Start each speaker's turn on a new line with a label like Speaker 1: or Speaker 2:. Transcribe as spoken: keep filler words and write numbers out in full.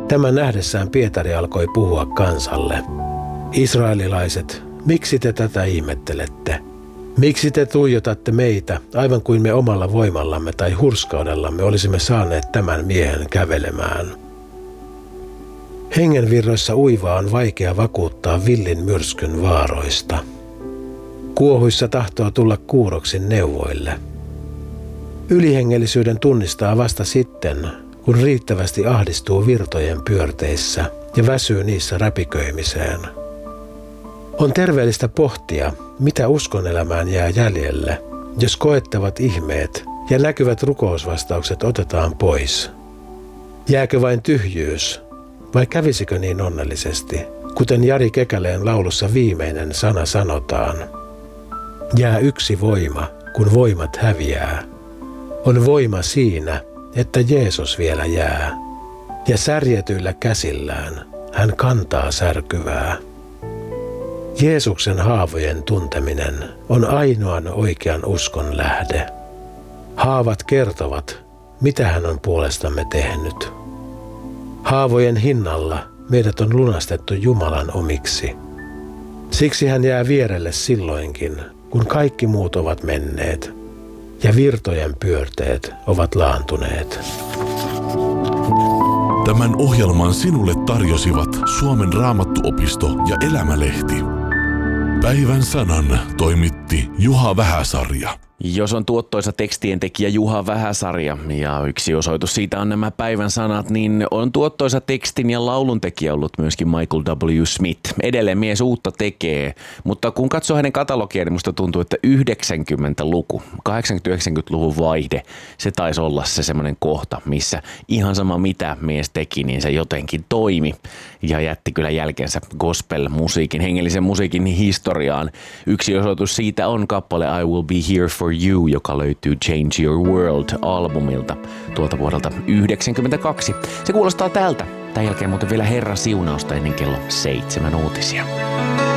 Speaker 1: Tämän nähdessään Pietari alkoi puhua kansalle. Israelilaiset, miksi te tätä ihmettelette? Miksi te tuijotatte meitä, aivan kuin me omalla voimallamme tai hurskaudellamme olisimme saaneet tämän miehen kävelemään? Hengenvirroissa uivaa on vaikea vakuuttaa villin myrskyn vaaroista. Kuohuissa tahtoo tulla kuuroksin neuvoille. Ylihengellisyyden tunnistaa vasta sitten, kun riittävästi ahdistuu virtojen pyörteissä ja väsyy niissä räpiköimiseen. On terveellistä pohtia, mitä uskonelämään jää jäljelle, jos koettavat ihmeet ja näkyvät rukousvastaukset otetaan pois. Jääkö vain tyhjyys, vai kävisikö niin onnellisesti, kuten Jari Kekäleen laulussa viimeinen sana sanotaan? Jää yksi voima, kun voimat häviää. On voima siinä, että Jeesus vielä jää, ja särjetyillä käsillään hän kantaa särkyvää. Jeesuksen haavojen tunteminen on ainoan oikean uskon lähde. Haavat kertovat, mitä hän on puolestamme tehnyt. Haavojen hinnalla meidät on lunastettu Jumalan omiksi. Siksi hän jää vierelle silloinkin, kun kaikki muut ovat menneet ja virtojen pyörteet ovat laantuneet.
Speaker 2: Tämän ohjelman sinulle tarjosivat Suomen Raamattuopisto ja Elämälehti. Päivän sanan toimitti Juha Vähäsarja.
Speaker 3: Jos on tuottoisa tekstien tekijä Juha Vähäsarja ja yksi osoitus siitä on nämä päivän sanat, niin on tuottoisa tekstin ja laulun tekijä ollut myöskin Michael W. Smith. Edelleen mies uutta tekee, mutta kun katsoo hänen katalogiaan, niin musta tuntuu, että yhdeksänkymmentäluku, kahdeksankymmentä-yhdeksänkymmentäluvun vaihde, se taisi olla se semmoinen kohta, missä ihan sama mitä mies teki, niin se jotenkin toimi ja jätti kyllä jälkeensä gospel-musiikin, hengellisen musiikin historiaan. Yksi osoitus siitä on kappale I Will Be Here For You, joka löytyy Change Your World-albumilta tuolta vuodelta yhdeksänkymmentäkaksi. Se kuulostaa tältä. Tämän jälkeen muuten vielä Herran siunausta ennen kello seitsemän uutisia.